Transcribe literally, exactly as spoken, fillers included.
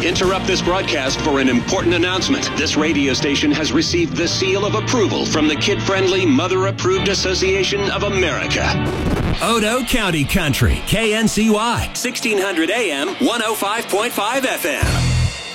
interrupt this broadcast for an important announcement. This radio station has received the seal of approval from the Kid-Friendly, Mother-Approved Association of America. Odo County Country, K N C Y, sixteen hundred A M, one oh five point five F M.